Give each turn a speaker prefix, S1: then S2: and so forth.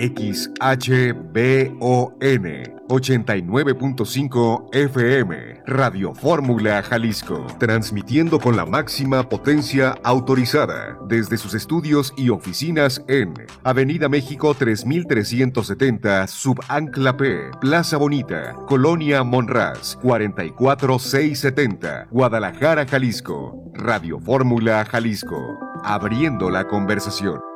S1: 89.5 FM, Radio Fórmula Jalisco, transmitiendo con la máxima potencia autorizada desde sus estudios y oficinas en Avenida México 3370, Subancla P, Plaza Bonita, Colonia Monraz, 44670, Guadalajara, Jalisco. Radio Fórmula Jalisco, abriendo la conversación.